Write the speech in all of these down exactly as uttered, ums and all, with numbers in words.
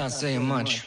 Not saying much.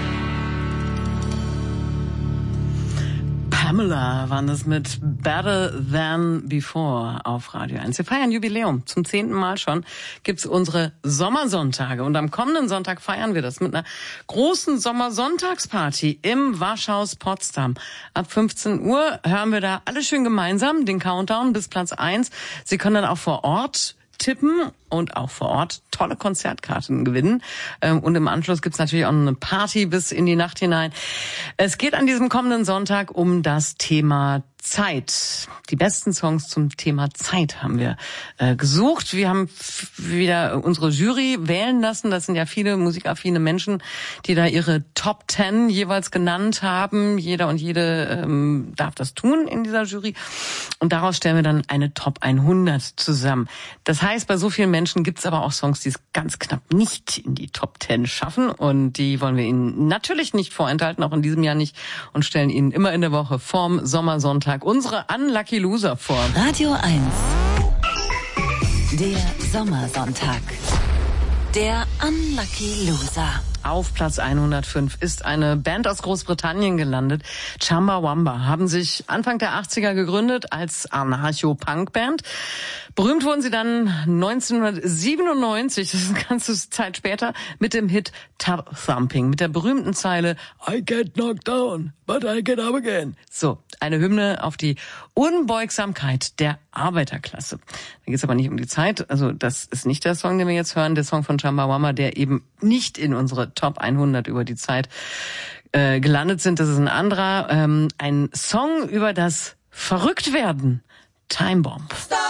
Pamela waren das mit Better Than Before auf Radio eins. Wir feiern Jubiläum. Zum zehnten Mal schon gibt's unsere Sommersonntage. Und am kommenden Sonntag feiern wir das mit einer großen Sommersonntagsparty im Waschhaus Potsdam. Ab fünfzehn Uhr hören wir da alle schön gemeinsam den Countdown bis Platz eins. Sie können dann auch vor Ort tippen und auch vor Ort tolle Konzertkarten gewinnen. Und im Anschluss gibt's natürlich auch eine Party bis in die Nacht hinein. Es geht an diesem kommenden Sonntag um das Thema Zeit. Die besten Songs zum Thema Zeit haben wir äh, gesucht. Wir haben f- wieder unsere Jury wählen lassen. Das sind ja viele musikaffine Menschen, die da ihre Top Ten jeweils genannt haben. Jeder und jede ähm, darf das tun in dieser Jury. Und daraus stellen wir dann eine Top hundert zusammen. Das heißt, bei so vielen Menschen gibt es aber auch Songs, die es ganz knapp nicht in die Top Ten schaffen. Und die wollen wir Ihnen natürlich nicht vorenthalten, auch in diesem Jahr nicht. Und stellen Ihnen immer in der Woche vorm Sommersonntag unsere Unlucky Loser vor. Radio eins. Der Sommersonntag. Der Unlucky Loser. Auf Platz hundertfünf ist eine Band aus Großbritannien gelandet. Chumbawamba haben sich Anfang der achtziger gegründet als Anarcho-Punk-Band. Berühmt wurden sie dann neunzehnhundertsiebenundneunzig, das ist eine ganze Zeit später, mit dem Hit Tub Thumping, mit der berühmten Zeile I get knocked down, but I get up again. So, eine Hymne auf die Unbeugsamkeit der Arbeiterklasse. Da geht es aber nicht um die Zeit, also das ist nicht der Song, den wir jetzt hören, der Song von Chumbawamba, der eben nicht in unsere Top hundert über die Zeit äh, gelandet sind. Das ist ein anderer, ähm, ein Song über das Verrücktwerden. Time Bomb.